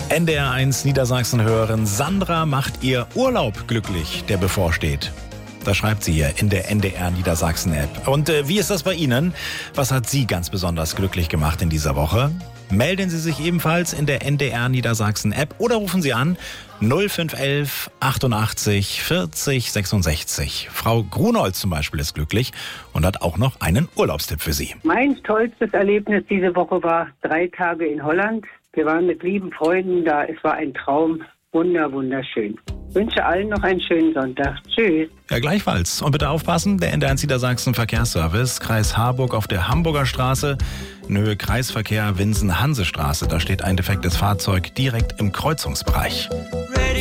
NDR1 Niedersachsen hören. Sandra macht ihr Urlaub glücklich, der bevorsteht. Das schreibt sie hier in der NDR Niedersachsen App. Und wie ist das bei Ihnen? Was hat Sie ganz besonders glücklich gemacht in dieser Woche? Melden Sie sich ebenfalls in der NDR Niedersachsen App oder rufen Sie an 0511 88 40 66. Frau Grunholz zum Beispiel ist glücklich und hat auch noch einen Urlaubstipp für Sie. Mein tollstes Erlebnis diese Woche war 3 Tage in Holland. Wir waren mit lieben Freunden da. Es war ein Traum. Wunderschön. Ich wünsche allen noch einen schönen Sonntag. Tschüss. Ja, gleichfalls. Und bitte aufpassen, der NDR1 Niedersachsen Verkehrsservice, Kreis Harburg auf der Hamburger Straße, in Höhe Kreisverkehr Winsen-Hansestraße. Da steht ein defektes Fahrzeug direkt im Kreuzungsbereich.